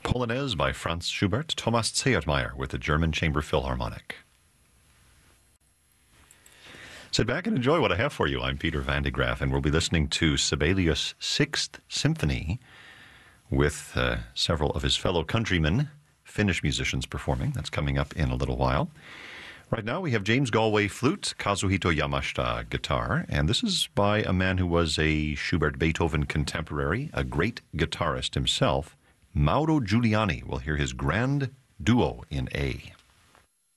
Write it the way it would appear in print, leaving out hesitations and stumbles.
Polonaise by Franz Schubert, Thomas Zeyertmeyer with the German Chamber Philharmonic. Sit back and enjoy what I have for you. I'm Peter Van de Graaff, and we'll be listening to Sibelius' Sixth Symphony with several of his fellow countrymen, Finnish musicians, performing. That's coming up in a little while. Right now we have James Galway flute, Kazuhito Yamashita guitar, and this is by a man who was a Schubert-Beethoven contemporary, a great guitarist himself, Mauro Giuliani. We'll hear his grand duo in A.